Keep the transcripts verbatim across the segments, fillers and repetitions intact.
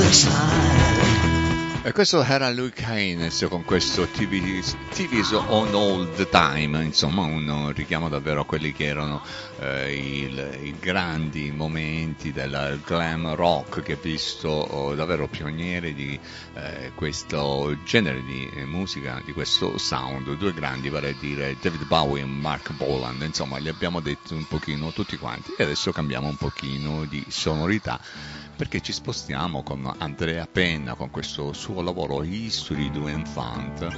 E questo era Luke Haynes con questo T V's on all the time, insomma un richiamo davvero a quelli che erano eh, il, i grandi momenti del glam rock, che ha visto oh, davvero pioniere di eh, questo genere di musica, di questo sound, due grandi, vale a dire David Bowie e Mark Boland, insomma li abbiamo detto un pochino tutti quanti, e adesso cambiamo un pochino di sonorità, perché ci spostiamo con Andrea Penna, con questo suo lavoro History du Enfant,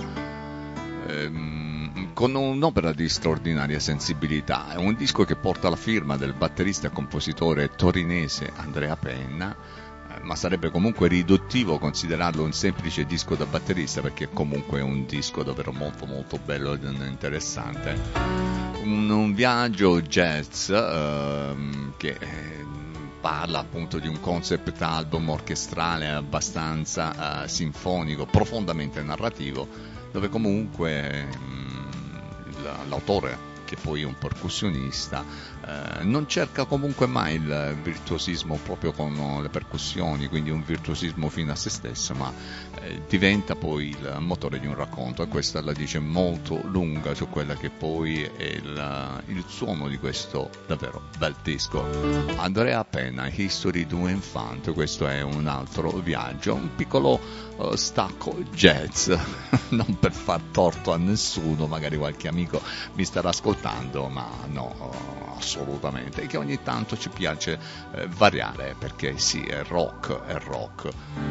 ehm, con un'opera di straordinaria sensibilità. È un disco che porta la firma del batterista e compositore torinese Andrea Penna, eh, ma sarebbe comunque riduttivo considerarlo un semplice disco da batterista, perché è comunque un disco davvero molto molto bello ed interessante. Un, un viaggio jazz ehm, che... Eh, parla appunto di un concept album orchestrale abbastanza uh, sinfonico, profondamente narrativo, dove comunque mh, l'autore, che poi è un percussionista, eh, non cerca comunque mai il virtuosismo proprio con le percussioni, quindi un virtuosismo fino a se stesso, ma eh, diventa poi il motore di un racconto, e questa la dice molto lunga su quella che poi è il, il suono di questo davvero bel disco. Andrea Penna, History du Enfant, questo è un altro viaggio, un piccolo uh, stacco jazz, non per far torto a nessuno, magari qualche amico mi starà ascoltando, ma no, assolutamente, che ogni tanto ci piace eh, variare, perché sì, è rock, è rock.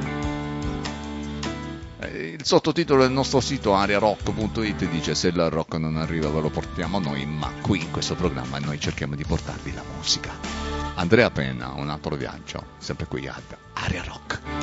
Il sottotitolo del nostro sito ariarock punto it dice: se il rock non arriva ve lo portiamo noi, ma qui in questo programma noi cerchiamo di portarvi la musica. Andrea Penna, un altro viaggio, sempre qui ad Aria Rock.